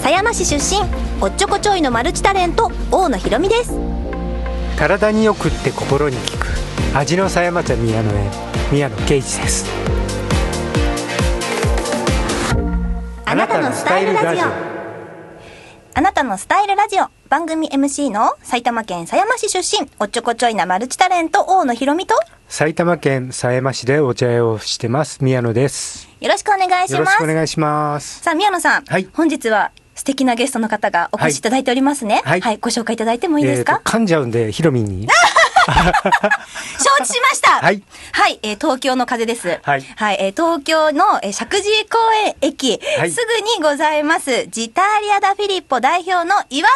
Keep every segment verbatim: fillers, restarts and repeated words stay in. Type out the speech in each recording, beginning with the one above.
狭山市出身、おっちょこちょいのマルチタレント、大野ひろみです。 体によくって心に効く味の狭山茶宮野へ、宮野啓一です。 あなたのスタイルラジオ。あなたのスタイルラジオ、番組 エムシー の埼玉県狭山市出身、おっちょこちょいなマルチタレント、大野ひろみと埼玉県狭山市でお茶屋をしてます宮野です。 よろしくお願いします。 よろしくお願いします。 さあ宮野さん、はい、本日は素敵なゲストの方がお越しいただいておりますね。はい、はい、ご紹介いただいてもいいですか？ えー、噛んじゃうんでひろみに承知しました。はい、はい、えー、東京の風です。はい、はい、えー、東京の、えー、石神井公園駅、はい、すぐにございますジターリアダフィリッポ代表の岩沢さんです。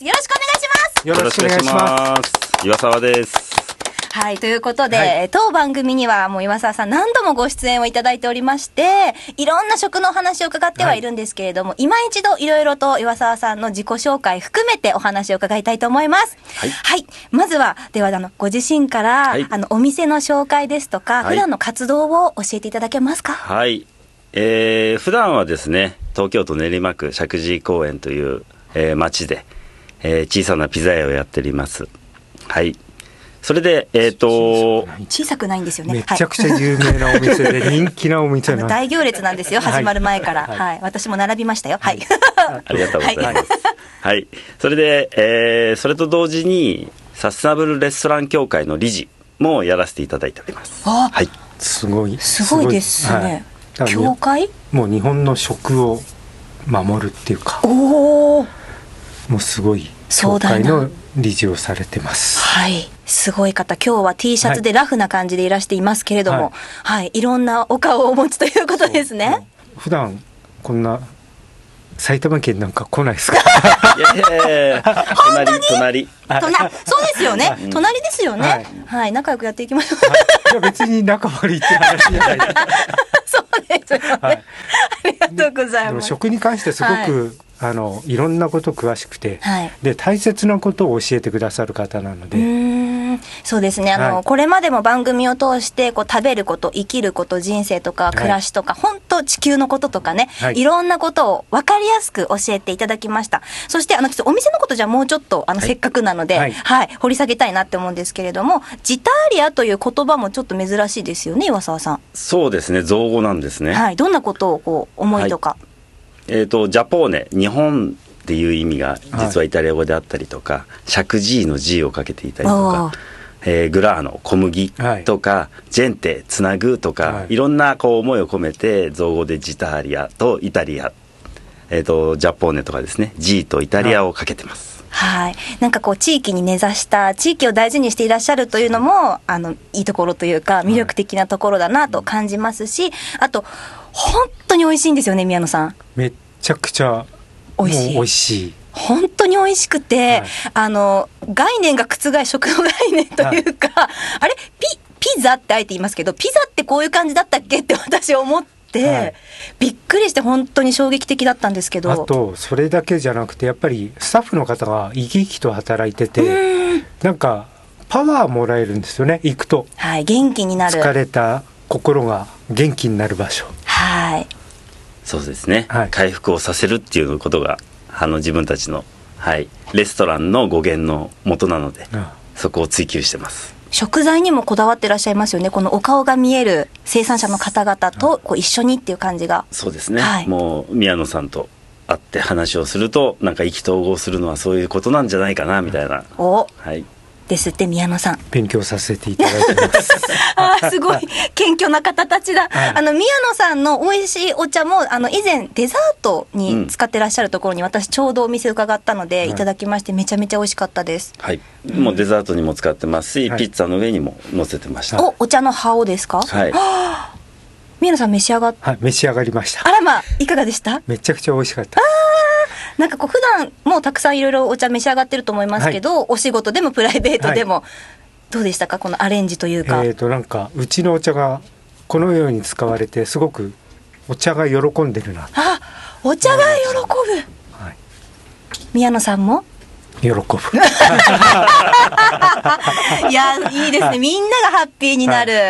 よろしくお願いします。 よろしくお願いします。 岩沢です。 はい、ということで、はい、当番組にはもう岩沢さん何度もご出演をいただいておりまして、いろんな食の話を伺ってはいるんですけれども、はい、今一度いろいろと岩沢さんの自己紹介含めてお話を伺いたいと思います。はい、はい、まずはではあのご自身から、はい、あのお店の紹介ですとか、はい、普段の活動を教えていただけますか？ はい、えー、普段はですね、東京都練馬区石神井公園という、えー、町で、えー、小さなピザ屋をやっております。はい、それで、えーと小さくないんですよね。 めちゃくちゃ有名なお店で人気なお店な大行列なんですよ、始まる前から、はいはい、私も並びましたよ。はい、 ありがとうございます。はい、はい、それで、えー、それと同時にサステナブルレストラン協会の理事もやらせていただいております。 あ、 はい、 すごいすごいですね。はい、協会？ もう日本の食を守るっていうか、 おー、 もうすごい協会の理事をされてます。 はい、すごい方。今日は T シャツでラフな感じでいらしていますけれども、はい、はい、いろんなお顔をお持ちということですね。 普段こんな埼玉県なんか来ないですか？ いやいやいや、隣隣隣そうですよね、うん、隣ですよね。はい、はい、仲良くやっていきましょう。 はい、いや別に仲悪いって話じゃないそうですよね。はい、ありがとうございます。でも食に関してすごく、はい、あのいろんなこと詳しくて、はい、で大切なことを教えてくださる方なので。うーん、そうですね、あの、はい、これまでも番組を通してこう食べること、生きること、人生とか暮らしとか、はい、本当地球のこととかね、はい、いろんなことを分かりやすく教えていただきました。そしてあのちょっとお店のことじゃもうちょっとあの、はい、せっかくなので、はいはい、掘り下げたいなって思うんですけれども、ジターリアという言葉もちょっと珍しいですよね、岩沢さん。 そうですね、造語なんですね。 はい、どんなことをこう思いとか、はい、えーとジャポーネ、日本っていう意味が実はイタリア語であったりとか、はい、シャクジーの G をかけていたりとか、えー、グラーノ、小麦とか、はい、ジェンテ、つなぐとか、はい、いろんなこう思いを込めて造語でジターリアとイタリア、えーとジャポーネとかですね、 G とイタリアをかけてます。 はい、なんかこう地域に根ざした地域を大事にしていらっしゃるというのもあのいいところというか魅力的なところだなと感じますし、あと本当に美味しいんですよね、宮野さん。めちゃくちゃ美味しい。美味しい。 本当に美味しくて、はい、あの概念が覆食の概念というか、はい、あれ ピ, ピザってあえて言いますけど、ピザってこういう感じだったっけって私思って、はい、びっくりして本当に衝撃的だったんですけど、 あとそれだけじゃなくてやっぱりスタッフの方が生き生きと働いてて、んなんかパワーもらえるんですよね、行くと。 はい、元気になる。 疲れた心が元気になる場所。 はい、 そうですね、はい、回復をさせるっていうことがあの自分たちの、はい、レストランの語源の元なので、ああそこを追求してます。 食材にもこだわってらっしゃいますよね。このお顔が見える生産者の方々とこう一緒にっていう感じが。 そうですね、はい、もう宮野さんと会って話をするとなんか意気投合するのはそういうことなんじゃないかなみたいな、 お、 はい、 ですって宮野さん。 勉強させていただいてますあ、すごい謙虚な方たちだ、はい、あの宮野さんの美味しいお茶もあの以前デザートに使ってらっしゃるところに私ちょうどお店伺ったので、うん、いただきましてめちゃめちゃ美味しかったです。 はい、うん、もうデザートにも使ってますし、はい、ピッツァの上にも乗せてました。 お、お茶の葉をですか？はい、はあ、宮野さん召し上がっ、 はい、召し上がりました。 あらまあ、いかがでした？ めちゃくちゃ美味しかった。 あ、なんかこう普段もたくさんいろいろお茶召し上がってると思いますけど、はい、お仕事でもプライベートでも、はい、どうでしたか、このアレンジというか。 えーとなんかうちのお茶がこのように使われてすごくお茶が喜んでるな。 あ、お茶が喜ぶ、はい、宮野さんも喜ぶいや、いいですね、みんながハッピーになる、はいはい、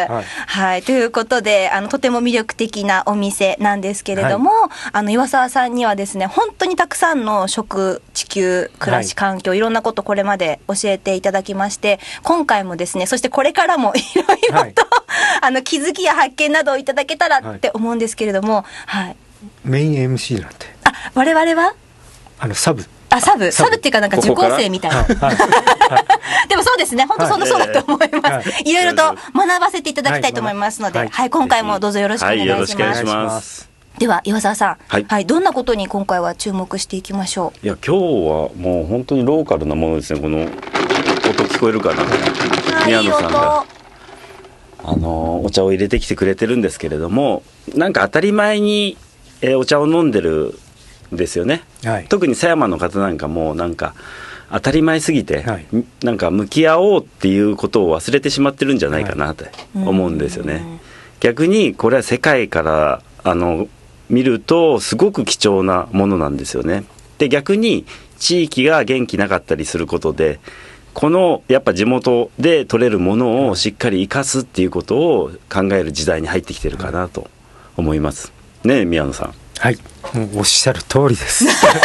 はい、ということであのとても魅力的なお店なんですけれども、はい、あの岩沢さんにはですね本当にたくさんの食地球暮らし環境、はい、いろんなことこれまで教えていただきまして、今回もですねそしてこれからもいろいろと、はい、あの気づきや発見などをいただけたらって思うんですけれども、はい、 メイン エムシー なんてあ我々はあのサブあサブサブっていうかなんか受講生みたいなここでもそうですね本当そのそうだと思います、はい、いろいろと学ばせていただきたいと思いますので、はいはい、今回もどうぞよろしくお願いします、はい、よろしくお願いします。では岩沢さん、はいはい、どんなことに今回は注目していきましょう。 いや今日はもう本当にローカルなものですね。この音聞こえるかな、宮野さんがあのお茶を入れてきてくれてるんですけれども、なんか当たり前に、えー、お茶を飲んでるですよね、はい、特に狭山の方なんかもなんか当たり前すぎて、はい、なんか向き合おうっていうことを忘れてしまってるんじゃないかなと思うんですよね、はい、逆にこれは世界からあの見るとすごく貴重なものなんですよね。で逆に地域が元気なかったりすることでこのやっぱ地元で取れるものをしっかり生かすっていうことを考える時代に入ってきてるかなと思いますね。宮野さん。 はい、もうおっしゃる通りです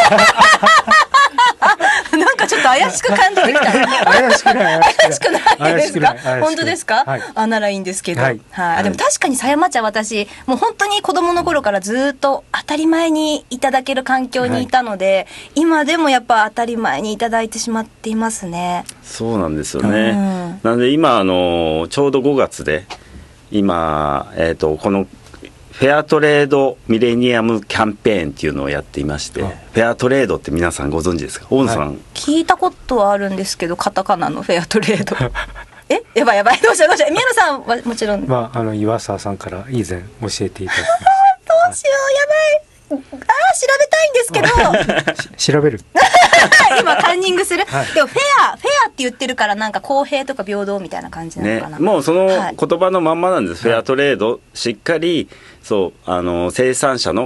なんかちょっと怪しく感じてきた怪しくない怪しくないですか。本当ですか、 はい、 あならいいんですけど、はいはい、 あでも確かに狭山茶私もう本当に子供の頃からずっと当たり前にいただける環境にいたので、はい、今でもやっぱ当たり前にいただいてしまっていますね。 そうなんですよね、うん、なので今あのちょうどごがつで今、えーと、このフェアトレードミレニアムキャンペーンっていうのをやっていまして、はい、フェアトレードって皆さんご存知ですか。大野さん、はい、 聞いたことはあるんですけどカタカナのフェアトレードえやばいやばいどうしようどうしよう。宮野さんはもちろん、 まあ、あの岩沢さんから以前教えていただきましたどうしようやばいあー調べたいんですけど調べる今カンニングする、はい、でもフェアフェアって言ってるからなんか公平とか平等みたいな感じなのかな、 ね、もうその言葉のまんまなんです、はい、フェアトレードしっかりそうあの生産者の